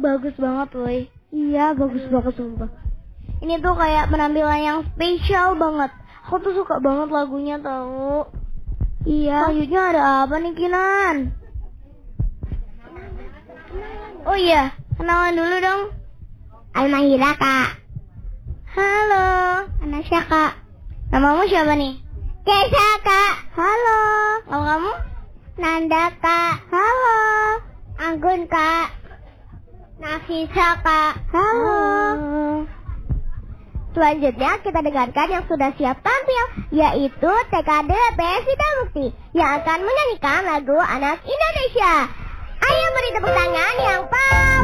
bagus banget, Woy. Iya, bagus banget sumpah. Ini tuh kayak penampilan yang spesial banget. Aku tuh suka banget lagunya tau. Iya. Selanjutnya ada apa nih, Kinan? Oh iya, kenalan dulu dong. Almahira, Kak. Halo. Anasya, Kak. Namamu siapa nih? Kesha, Kak. Halo. Nama kamu? Nanda, Kak. Halo. Anggun, Kak. Nafisa, Kak. Halo. Selanjutnya kita dengarkan yang sudah siap tampil, yaitu TKD PSID Mukti yang akan menyanyikan lagu Anak Indonesia. Ayo beri tepuk tangan yang pas.